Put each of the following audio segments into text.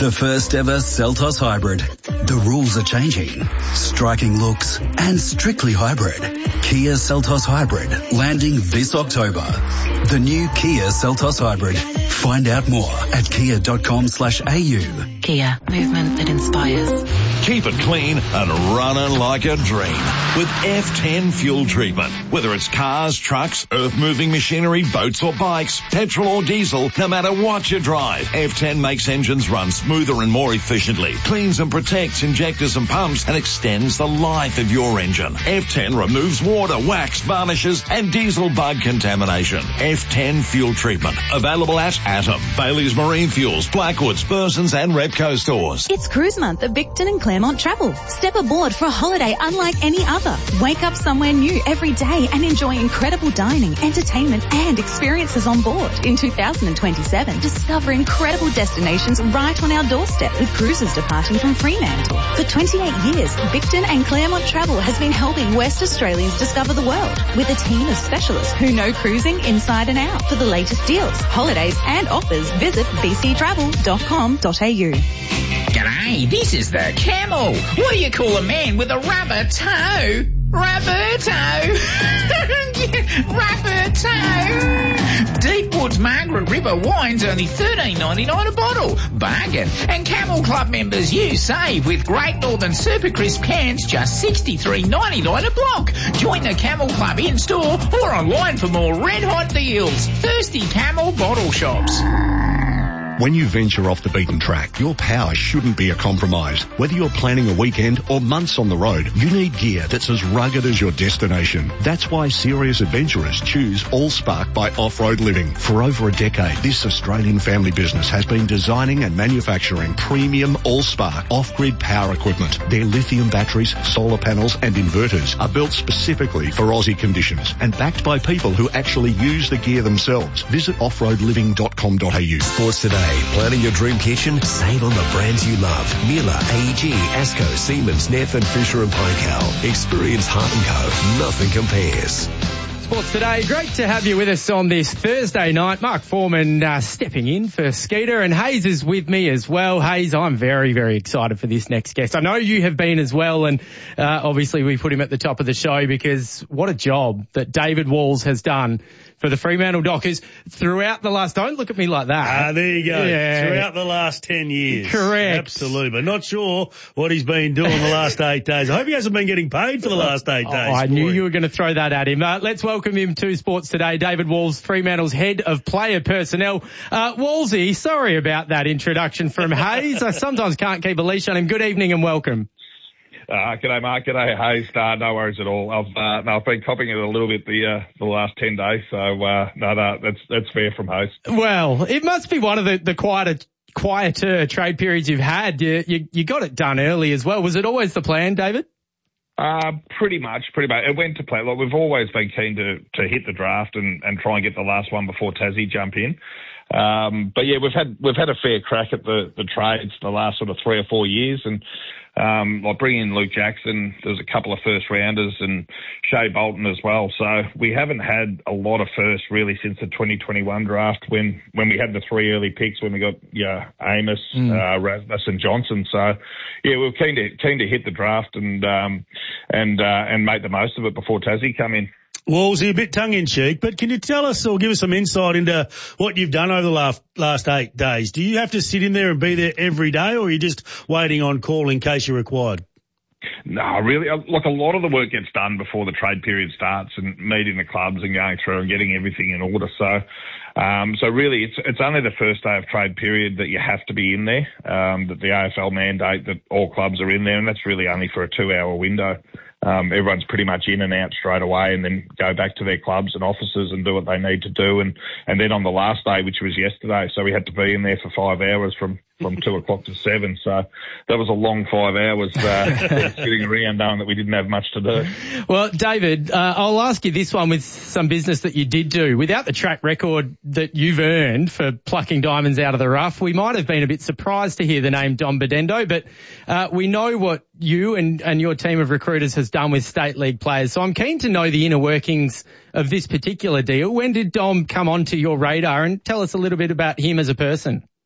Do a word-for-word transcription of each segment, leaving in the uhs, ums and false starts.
The first ever Seltos Hybrid. The rules are changing. Striking looks and strictly hybrid. Kia Seltos Hybrid landing this October. The new Kia Seltos Hybrid. Find out more at kia.com slash AU. Kia, movement that inspires. Keep it clean and running like a dream with F ten fuel treatment. Whether it's cars, trucks, earth-moving machinery, boats or bikes, petrol or diesel, no matter what you drive, F ten makes engines run smoother and more efficiently, cleans and protects injectors and pumps, and extends the life of your engine. F ten removes water, wax, varnishes and diesel bug contamination. F ten fuel treatment. Available at Atom, Bailey's Marine Fuels, Blackwoods, Burson's and Repco stores. It's Cruise Month at Bicton and Claremont Travel. Step aboard for a holiday unlike any other. Wake up somewhere new every day and enjoy incredible dining, entertainment and experiences on board. In two thousand twenty-seven, discover incredible destinations right on our doorstep with cruises departing from Fremantle. For twenty-eight years, Bicton and Claremont Travel has been helping West Australians discover the world with a team of specialists who know cruising inside and out. For the latest deals, holidays and offers, visit b c travel dot com dot a u. G'day, this is the Camel. What do you call a man with a rubber toe? Roberto. Roberto. Deepwood's Margaret River wine's only thirteen ninety-nine a bottle. Bargain. And Camel Club members, you save with Great Northern Super Crisp cans, just sixty-three ninety-nine a block. Join the Camel Club in-store or online for more red-hot deals. Thirsty Camel bottle shops. When you venture off the beaten track, your power shouldn't be a compromise. Whether you're planning a weekend or months on the road, you need gear that's as rugged as your destination. That's why serious adventurers choose Allspark by Off-Road Living. For over a decade, this Australian family business has been designing and manufacturing premium Allspark off-grid power equipment. Their lithium batteries, solar panels and inverters are built specifically for Aussie conditions and backed by people who actually use the gear themselves. Visit off road living dot com dot a u. Sports Today. Planning your dream kitchen? Save on the brands you love. Miele, A E G, Asco, Siemens, Neff and Fisher and Paykel. Experience Hart and Co. Nothing compares. Sports Today. Great to have you with us on this Thursday night. Mark Foreman uh, stepping in for Skeeter, and Hayes is with me as well. Hayes, I'm very, very excited for this next guest. I know you have been as well, and uh, obviously we put him at the top of the show because what a job that David Walls has done for the Fremantle Dockers throughout the last, don't look at me like that. Ah, there you go. Yeah. Throughout the last ten years. Correct. Absolutely. But not sure what he's been doing the last eight days. I hope he hasn't been getting paid for the last eight days. Oh, I knew you were going to throw that at him. Uh, let's welcome him to Sports Today. David Walls, Fremantle's head of player personnel. Uh, Wallsy, sorry about that introduction from Hayes. I sometimes can't keep a leash on him. Good evening and welcome. Uh, g'day, Mark. G'day, Hayes. Uh, no worries at all. I've uh, no, I've been copying it a little bit the uh, the last ten days, so uh, no, no, that's that's fair from Hayes. Well, it must be one of the the quieter quieter trade periods you've had. You you, you got it done early as well. Was it always the plan, David? Uh, pretty much, pretty much. It went to plan. Like, we've always been keen to to hit the draft and, and try and get the last one before Tassie jump in. Um, but yeah, we've had we've had a fair crack at the the trades the last sort of three or four years, and um, like bringing in Luke Jackson, there's a couple of first rounders and Shea Bolton as well. So we haven't had a lot of firsts really since the twenty twenty-one draft when when we had the three early picks when we got yeah Amos, mm. uh, Rasmus and Johnson. So yeah, we we're keen to keen to hit the draft and um, and uh, and make the most of it before Tassie come in. Wallsy, a bit tongue-in-cheek, but can you tell us or give us some insight into what you've done over the last, last eight days? Do you have to sit in there and be there every day, or are you just waiting on call in case you're required? No, really. Look, a lot of the work gets done before the trade period starts and meeting the clubs and going through and getting everything in order. So, um, so really, it's it's only the first day of trade period that you have to be in there, um, that the A F L mandate that all clubs are in there, and that's really only for a two-hour window. Um, everyone's pretty much in and out straight away and then go back to their clubs and offices and do what they need to do. And, and then on the last day, which was yesterday, so we had to be in there for five hours from, from two o'clock to seven. So that was a long five hours, uh, sitting around knowing that we didn't have much to do. Well, David, uh, I'll ask you this one with some business that you did do. Without the track record that you've earned for plucking diamonds out of the rough, we might have been a bit surprised to hear the name Dom Bedendo, but, uh, we know what you and, and your team of recruiters has done with state league players. So I'm keen to know the inner workings of this particular deal. When did Dom come onto your radar, and tell us a little bit about him as a person?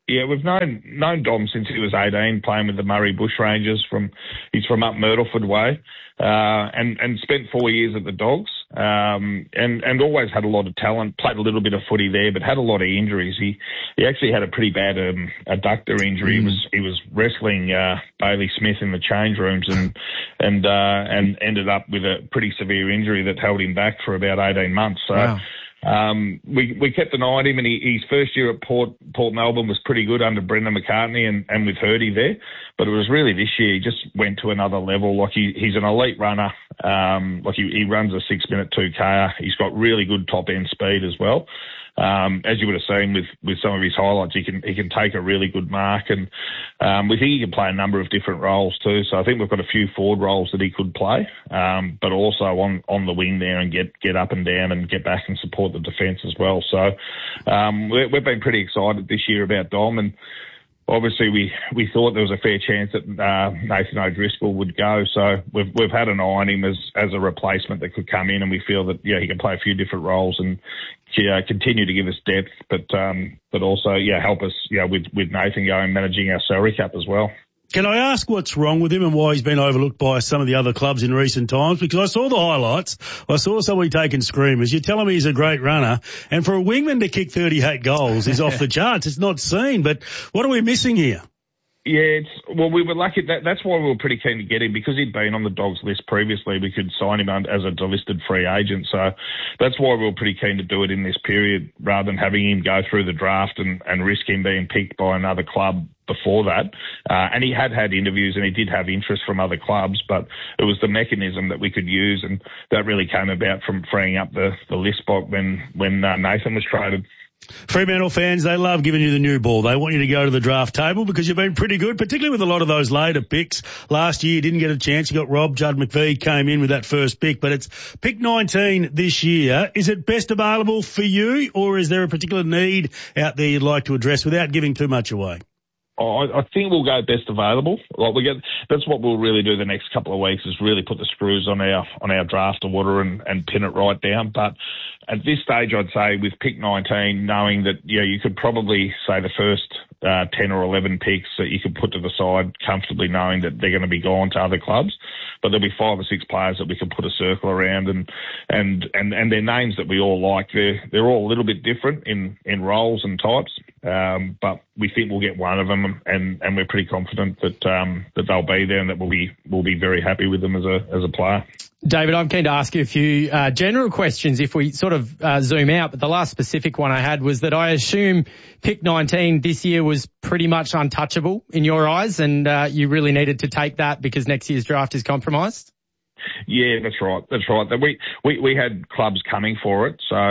Yeah, we've known known Dom since he was eighteen, playing with the Murray Bushrangers. From he's from up Myrtleford way, uh, and and spent four years at the Dogs, um, and and always had a lot of talent. Played a little bit of footy there, but had a lot of injuries. He he actually had a pretty bad um, adductor injury. Mm. He was he was wrestling uh, Bailey Smith in the change rooms, and and uh, and ended up with a pretty severe injury that held him back for about eighteen months. So. Wow. Um, we, we kept an eye on him, and he, his first year at Port, Port Melbourne was pretty good under Brendan McCartney and, and with Hurdy there. But it was really this year he just went to another level. Like he, he's an elite runner. Um, like he, he runs a six minute two K. He's got really good top end speed as well. Um, as you would have seen with, with some of his highlights, he can he can take a really good mark, and um, we think he can play a number of different roles too. So I think we've got a few forward roles that he could play, um, but also on, on the wing there and get, get up and down and get back and support the defence as well. So um, we're, we've been pretty excited this year about Dom, and obviously we, we thought there was a fair chance that uh, Nathan O'Driscoll would go. So we've we've had an eye on him as as a replacement that could come in, and we feel that yeah he can play a few different roles and yeah continue to give us depth, but um but also yeah help us yeah with with Nathan going managing our salary cap as well. Can I ask what's wrong with him and why he's been overlooked by some of the other clubs in recent times? Because I saw the highlights. I saw somebody taking screamers. You're telling me he's a great runner. And for a wingman to kick thirty-eight goals is off the charts. It's not seen. But what are we missing here? Yeah, it's, well, we were lucky. That, that's why we were pretty keen to get him, because he'd been on the Dogs list previously. We could sign him as a delisted free agent. So that's why we were pretty keen to do it in this period rather than having him go through the draft and, and risk him being picked by another club before that. Uh, and he had had interviews and he did have interest from other clubs, but it was the mechanism that we could use, and that really came about from freeing up the, the list spot when, when uh, Nathan was traded. Fremantle fans, they love giving you the new ball. They want you to go to the draft table because you've been pretty good, particularly with a lot of those later picks. Last year you didn't get a chance. You got robbed. Judd McVie came in with that first pick, but it's pick nineteen this year. Is it best available for you, or is there a particular need out there you'd like to address without giving too much away? Oh, I think we'll go best available. Like we get, that's what we'll really do the next couple of weeks, is really put the screws on our on our draft order and, and pin it right down. But at this stage, I'd say with pick nineteen, knowing that yeah, you could probably say the first uh, ten or eleven picks that you could put to the side comfortably, knowing that they're going to be gone to other clubs. But there'll be five or six players that we can put a circle around, and and and, and they're names that we all like. They're they're all a little bit different in, in roles and types, um, but we think we'll get one of them, and, and we're pretty confident that um, that they'll be there and that we'll be we'll be very happy with them as a as a player. David, I'm keen to ask you a few uh, general questions if we sort of uh, zoom out, but the last specific one I had was that I assume pick nineteen this year was pretty much untouchable in your eyes, and uh, you really needed to take that because next year's draft is compromised? Yeah, that's right. That's right. We we we had clubs coming for it, so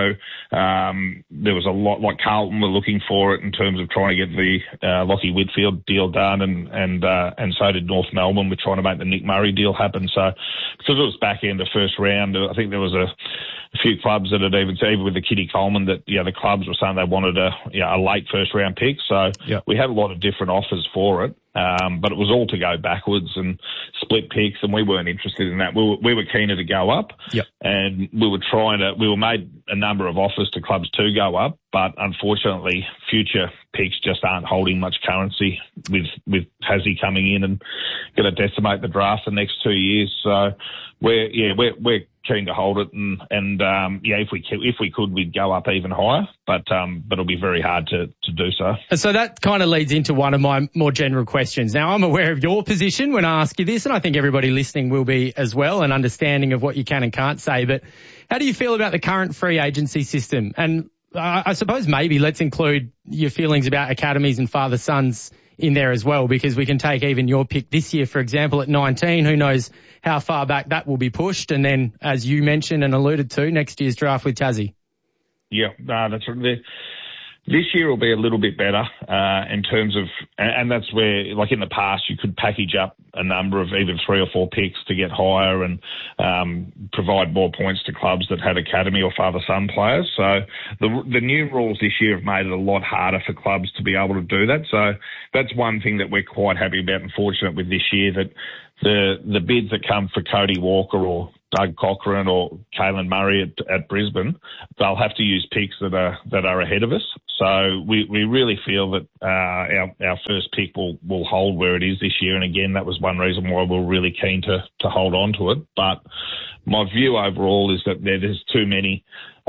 um, there was a lot. Like Carlton were looking for it in terms of trying to get the uh, Lockie Whitfield deal done, and and uh, and so did North Melbourne with trying to make the Nick Murray deal happen. So because it was back end of first round, I think there was a, a few clubs that had even even with the Kitty Coleman that yeah the clubs were saying they wanted a you know, a late first round pick. So yep. we had a lot of different offers for it. Um, but it was all to go backwards and split picks, and we weren't interested in that. We were, we were keener to go up, yep. and we were trying to, we were made a number of offers to clubs to go up, but unfortunately future picks just aren't holding much currency with, with Tassie coming in and going to decimate the draft the next two years. So we're, yeah, we're, we're keen to hold it, and, and, um, yeah, if we, if we could, we'd go up even higher, but, um, but it'll be very hard to, to do so. So that kind of leads into one of my more general questions. Now, I'm aware of your position when I ask you this, and I think everybody listening will be as well, and understanding of what you can and can't say, but how do you feel about the current free agency system? And uh, I suppose maybe let's include your feelings about academies and father-sons in there as well, because we can take even your pick this year, for example, at nineteen. Who knows how far back that will be pushed? And then, as you mentioned and alluded to, next year's draft with Tassie. Yeah, no, that's right. This year will be a little bit better uh, in terms of, and that's where, like in the past, you could package up a number of even three or four picks to get higher and um, provide more points to clubs that had academy or father-son players. So the the new rules this year have made it a lot harder for clubs to be able to do that. So that's one thing that we're quite happy about and fortunate with this year, that the the bids that come for Cody Walker or Doug Cochran or Caelan Murray at, at Brisbane, they'll have to use picks that are that are ahead of us. So we, we really feel that uh, our our first pick will, will hold where it is this year. And again, that was one reason why we're really keen to, to hold on to it. But my view overall is that there, there's too many,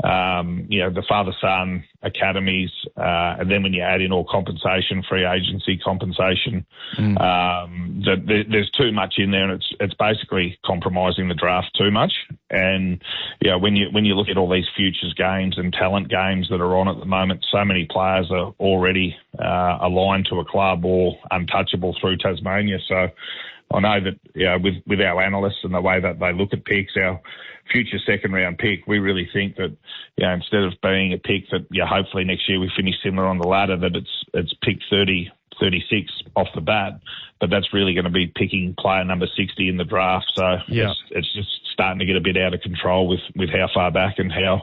um, you know, the father-son academies, uh, and then when you add in all compensation, free agency compensation, mm. um, that there, there's too much in there, and it's it's basically compromising the draft too much. And yeah, you know, when you when you look at all these futures games and talent games that are on at the moment, so many players are already uh, aligned to a club or untouchable through Tasmania. So I know that, you know, with, with our analysts and the way that they look at picks, our future second round pick, we really think that, you know, instead of being a pick that, yeah, hopefully next year we finish similar on the ladder, that it's it's pick thirty, thirty-six off the bat, but that's really going to be picking player number sixty in the draft. So yeah. it's, it's just starting to get a bit out of control with, with how far back and how,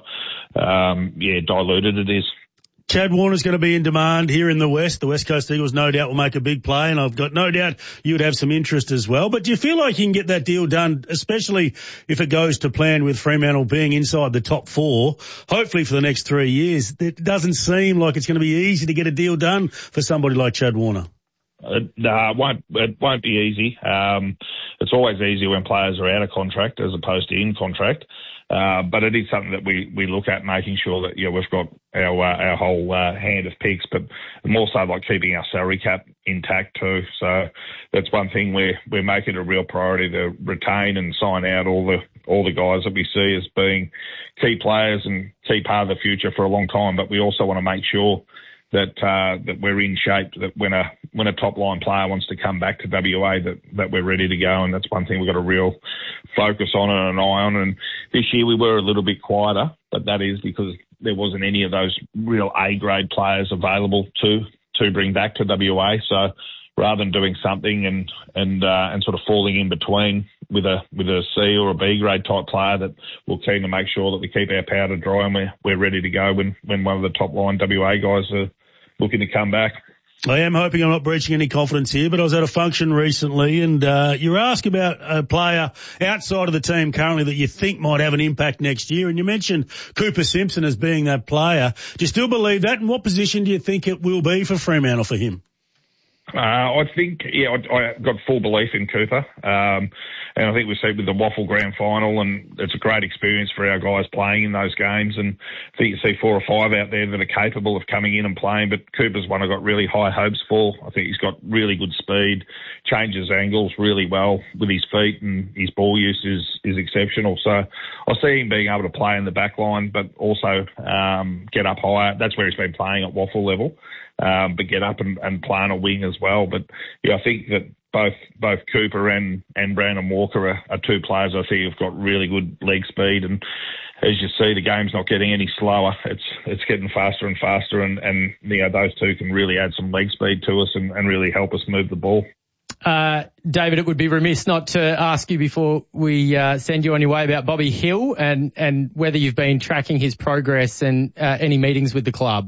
um, yeah, diluted it is. Chad Warner's going to be in demand here in the West. The West Coast Eagles no doubt will make a big play, and I've got no doubt you would have some interest as well. But do you feel like you can get that deal done, especially if it goes to plan with Fremantle being inside the top four, hopefully for the next three years? It doesn't seem like it's going to be easy to get a deal done for somebody like Chad Warner. Uh, no, it won't, it won't be easy. Um, it's always easier when players are out of contract as opposed to in contract. Uh, but it is something that we, we look at, making sure that, you know, we've got our uh, our whole uh, hand of picks, but more so like keeping our salary cap intact too. So that's one thing we're we're making a real priority to retain and sign out all the all the guys that we see as being key players and key part of the future for a long time. But we also want to make sure that uh, that we're in shape, that when a when a top line player wants to come back to W A, that, that we're ready to go. And that's one thing we've got a real focus on and an eye on. And this year we were a little bit quieter, but that is because there wasn't any of those real A grade players available to to bring back to W A. So rather than doing something and and uh, and sort of falling in between with a with a C or a B grade type player, that we're keen to make sure that we keep our powder dry and we're we're ready to go when when one of the top line W A guys are looking to come back. I am hoping I'm not breaching any confidence here, but I was at a function recently and uh, you were asked about a player outside of the team currently that you think might have an impact next year, and you mentioned Cooper Simpson as being that player. Do you still believe that, and what position do you think it will be for Fremantle for him? Uh, I think, yeah, I, I got full belief in Cooper. Um, and I think we see with the Waffle Grand Final, and it's a great experience for our guys playing in those games. And I think you see four or five out there that are capable of coming in and playing, but Cooper's one I've got really high hopes for. I think he's got really good speed, changes angles really well with his feet, and his ball use is, is exceptional. So I see him being able to play in the back line, but also um, get up higher. That's where he's been playing at Waffle level. Um, but get up and, and play on a wing as well. But yeah, I think that both both Cooper and, and Brandon Walker are, are two players I think have got really good leg speed. And as you see, the game's not getting any slower. It's it's getting faster and faster. And, and you know, those two can really add some leg speed to us and, and really help us move the ball. Uh, David, it would be remiss not to ask you before we uh, send you on your way about Bobby Hill and, and whether you've been tracking his progress and uh, any meetings with the club.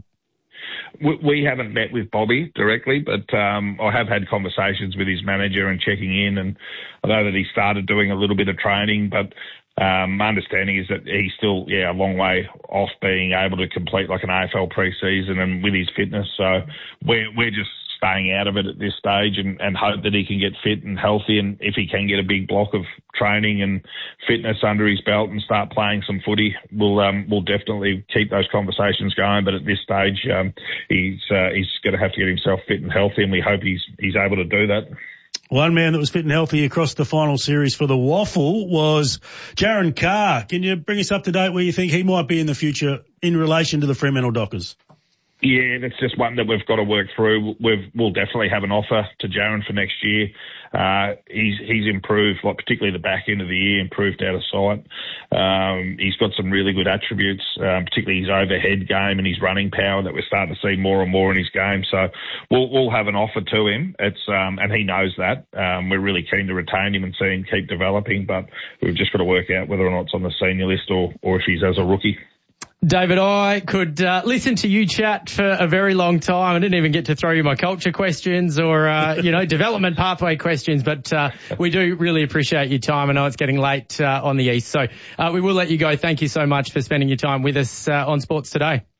We haven't met with Bobby directly, but um, I have had conversations with his manager and checking in, and I know that he started doing a little bit of training, but um, my understanding is that he's still, yeah, a long way off being able to complete like an A F L pre-season and with his fitness. So we're, we're just staying out of it at this stage and, and hope that he can get fit and healthy, and if he can get a big block of training and fitness under his belt and start playing some footy, we'll um, we'll definitely keep those conversations going. But at this stage, um, he's uh, he's going to have to get himself fit and healthy, and we hope he's he's able to do that. One man that was fit and healthy across the final series for the Waffle was Jaron Carr. Can you bring us up to date where you think he might be in the future in relation to the Fremantle Dockers? Yeah, that's just one that we've got to work through. We've, we'll definitely have an offer to Jaron for next year. Uh, he's, he's improved, like particularly the back end of the year, improved out of sight. Um, he's got some really good attributes, um, particularly his overhead game and his running power that we're starting to see more and more in his game. So we'll, we'll have an offer to him. It's, um, and he knows that. Um, we're really keen to retain him and see him keep developing, but we've just got to work out whether or not it's on the senior list or, or if he's as a rookie. David, I could uh, listen to you chat for a very long time. I didn't even get to throw you my culture questions or, uh, you know, development pathway questions, but uh, we do really appreciate your time. I know it's getting late uh, on the East, so uh, we will let you go. Thank you so much for spending your time with us uh, on Sports Today.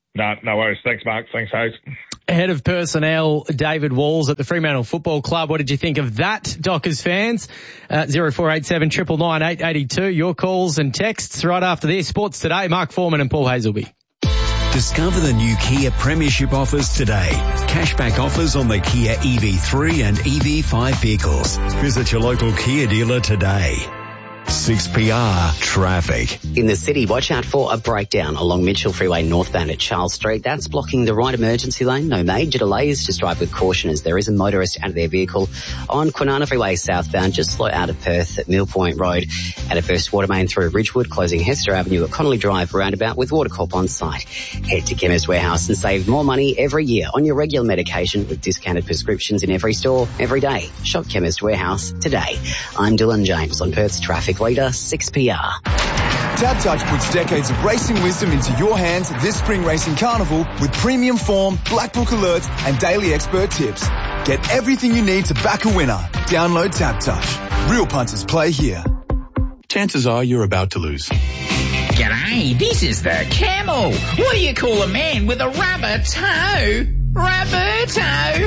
No, no worries. Thanks, Mark. Thanks, Hayes. Head of Personnel, David Walls at the Fremantle Football Club. What did you think of that, Dockers fans? Uh, zero four eight seven, nine nine nine, eight eight two. Your calls and texts right after this. Sports Today, Mark Foreman and Paul Hazelby. Discover the new Kia Premiership offers today. Cashback offers on the Kia E V three and E V five vehicles. Visit your local Kia dealer today. six P R traffic. In the city, watch out for a breakdown along Mitchell Freeway northbound at Charles Street. That's blocking the right emergency lane. No major delays. Just drive with caution as there is a motorist out of their vehicle. On Kwinana Freeway southbound, just slow out of Perth at Mill Point Road. At a first water main through Ridgewood, closing Hester Avenue at Connolly Drive roundabout with Watercorp on site. Head to Chemist Warehouse and save more money every year on your regular medication with discounted prescriptions in every store, every day. Shop Chemist Warehouse today. I'm Dylan James on Perth's traffic leader, six P R. Tab Touch puts decades of racing wisdom into your hands this Spring Racing Carnival with premium form, black book alerts and daily expert tips. Get everything you need to back a winner. Download Tab Touch. Real punters play here. Chances are you're about to lose. G'day, this is the Camel. What do you call a man with a rubber toe? Rubber toe.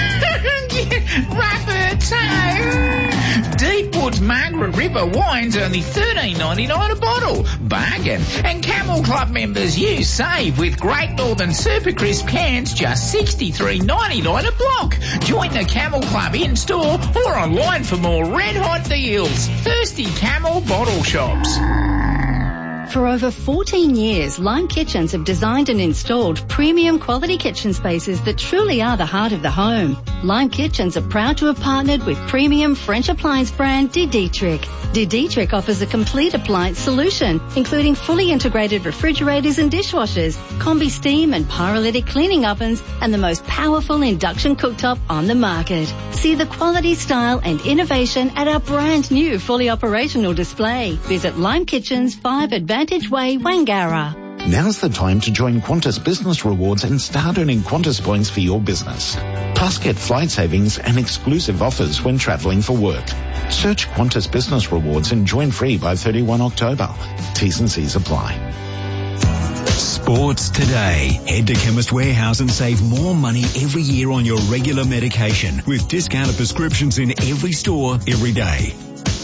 Rubber toe. Deepwood's Margaret River wine's only thirteen ninety-nine a bottle. Bargain. And Camel Club members, you save with Great Northern Super Crisp cans just sixty-three ninety-nine a block. Join the Camel Club in store or online for more red hot deals. Thirsty Camel bottle shops. For over fourteen years, Lime Kitchens have designed and installed premium quality kitchen spaces that truly are the heart of the home. Lime Kitchens are proud to have partnered with premium French appliance brand De Dietrich. De Dietrich offers a complete appliance solution, including fully integrated refrigerators and dishwashers, combi steam and pyrolytic cleaning ovens, and the most powerful induction cooktop on the market. See the quality, style and innovation at our brand new fully operational display. Visit Lime Kitchens, five Advantage Way, Wangara. Now's the time to join Qantas Business Rewards and start earning Qantas points for your business. Plus get flight savings and exclusive offers when travelling for work. Search Qantas Business Rewards and join free by thirty-first October. T's and C's apply. Sports Today. Head to Chemist Warehouse and save more money every year on your regular medication with discounted prescriptions in every store, every day.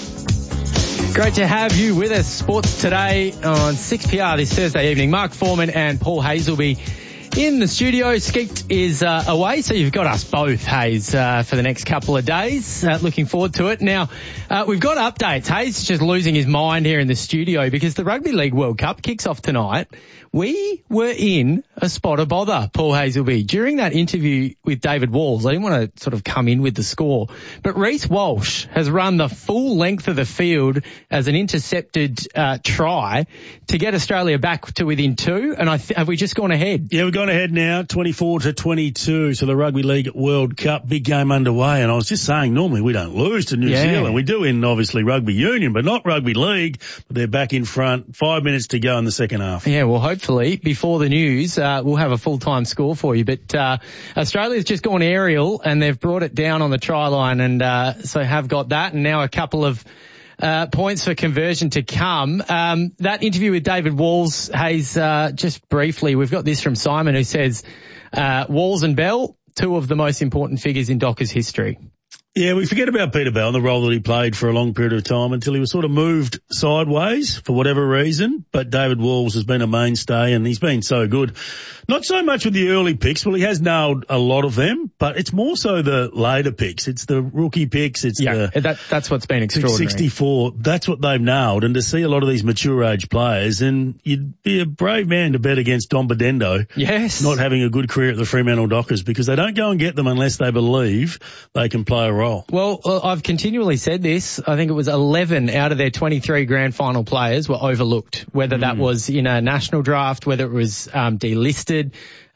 Great to have you with us. Sports Today on six P R this Thursday evening. Mark Foreman and Paul Hazelby in the studio. Skeet is uh, away, so you've got us both, Hayes, uh, for the next couple of days. Uh, looking forward to it. Now, uh, we've got updates. Hayes is just losing his mind here in the studio because the Rugby League World Cup kicks off tonight. We were in a spot of bother, Paul Hazelby. During that interview with David Walls, I didn't want to sort of come in with the score, but Reece Walsh has run the full length of the field as an intercepted uh, try to get Australia back to within two. And I th- have we just gone ahead? Yeah, we've gone ahead now, twenty-four to twenty-two. So the Rugby League World Cup, big game underway. And I was just saying, normally we don't lose to New Yeah. Zealand. We do in, obviously, Rugby Union, but not Rugby League. But they're back in front. Five minutes to go in the second half. Yeah, well, hopefully before the news, uh, we'll have a full-time score for you. But uh, Australia's just gone aerial and they've brought it down on the try line, and uh, so have got that. And now a couple of uh, points for conversion to come. Um, that interview with David Walls, Hayes, uh, just briefly, we've got this from Simon who says, uh, Walls and Bell, two of the most important figures in Dockers history. Yeah, we forget about Peter Bell and the role that he played for a long period of time until he was sort of moved sideways for whatever reason. But David Walls has been a mainstay and he's been so good. Not so much with the early picks. Well, he has nailed a lot of them, but it's more so the later picks. It's the rookie picks. It's yeah, the that, that's what's been extraordinary. sixty-four. That's what they've nailed. And to see a lot of these mature age players, and you'd be a brave man to bet against Dom Bedendo. Yes. Not having a good career at the Fremantle Dockers because they don't go and get them unless they believe they can play a role. Well, uh, I've continually said this. I think it was eleven out of their twenty-three grand final players were overlooked, whether mm. that was in a national draft, whether it was um, delisted. Uh,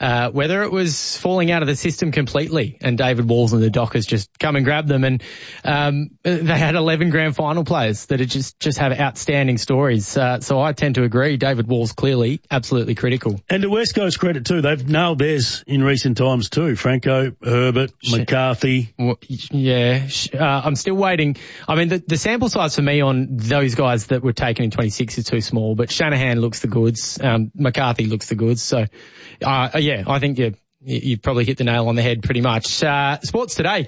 uh, whether it was falling out of the system completely and David Walls and the Dockers just come and grab them. And um, they had eleven grand final players that are just, just have outstanding stories. Uh, so I tend to agree. David Walls clearly absolutely critical. And to West Coast credit too, they've nailed theirs in recent times too. Franco, Herbert, McCarthy. Well, yeah, uh, I'm still waiting. I mean, the, the sample size for me on those guys that were taken in twenty-six is too small, but Shanahan looks the goods. Um, McCarthy looks the goods. So, uh, yeah, I think you, you probably hit the nail on the head pretty much. Uh, Sports Today.